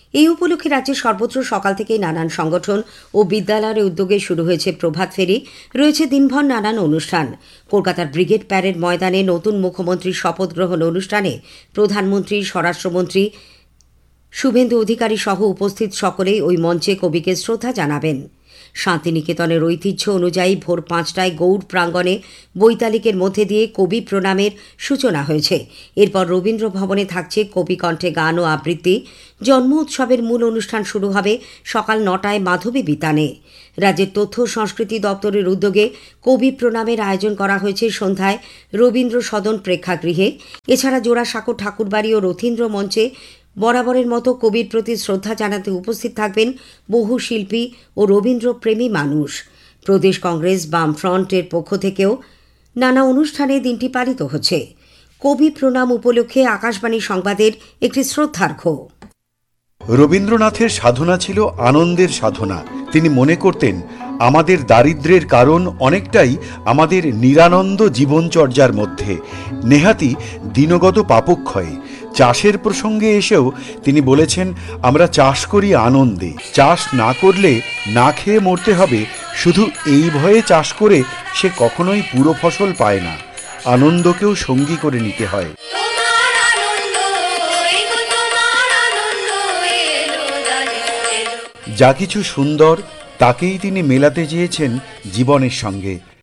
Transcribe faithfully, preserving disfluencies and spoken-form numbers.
এই উপলক্ষে রাজ্যের সর্বত্র সকাল থেকেই নানান সংগঠন ও বিদ্যালয়ের উদ্যোগে শুরু হয়েছে প্রভাত ফেরি, রয়েছে দিনভর নানান অনুষ্ঠান। কলকাতার ব্রিগেড প্যারেড ময়দানে নতুন মুখ্যমন্ত্রীর শপথ গ্রহণ অনুষ্ঠানে প্রধানমন্ত্রী, স্বরাষ্ট্রমন্ত্রী শুভেন্দু অধিকারী সহ উপস্থিত সকলেই ওই মঞ্চে কবিকে শ্রদ্ধা জানাবেন। শান্তিনিকেতনের ঐতিহ্য অনুযায়ী ভোর পাঁচটায় গৌড় প্রাঙ্গণে বৈতালিকের মধ্যে দিয়ে কবি প্রণামের সূচনা হয়েছে। এরপর রবীন্দ্র ভবনে থাকছে কবি কণ্ঠে গান ও আবৃত্তি। জন্ম উৎসবের মূল অনুষ্ঠান শুরু হবে সকাল নটায় মাধবী বিতানে। রাজ্যের তথ্য সংস্কৃতি দপ্তরের উদ্যোগে কবি প্রণামের আয়োজন করা হয়েছে সন্ধ্যায় রবীন্দ্র সদন প্রেক্ষাগৃহে। এছাড়া জোড়াসাঁকো ঠাকুরবাড়ি ও রথীন্দ্র মঞ্চে বরাবরের মতো কবির প্রতি শ্রদ্ধা জানাতে উপস্থিত থাকবেন বহু শিল্পী ও রবীন্দ্রপ্রেমী মানুষ। প্রদেশ কংগ্রেস, বামফ্রন্টের পক্ষ থেকেও নানা অনুষ্ঠানে দিনটি পালিত হচ্ছে। কবি প্রণাম উপলক্ষে আকাশবাণী সংবাদের একটি শ্রদ্ধার্ঘ্য। রবীন্দ্রনাথের সাধনা ছিল আনন্দের সাধনা। তিনি মনে করতেন আমাদের দারিদ্র্যের কারণ অনেকটাই আমাদের নিরানন্দ জীবনচর্যার মধ্যে, নেহাতি দিনগত পাপক্ষয়ে। চাষের প্রসঙ্গে এসেও তিনি বলেছেন, আমরা চাষ করি আনন্দে, চাষ না করলে না খেয়ে মরতে হবে, শুধু এই ভয়ে চাষ করে সে কখনোই পুরো ফসল পায় না। আনন্দকেও সঙ্গী করে নিতে হয়। যা কিছু সুন্দর তাকেই তিনি মেলাতে চেয়েছেন জীবনের সঙ্গে।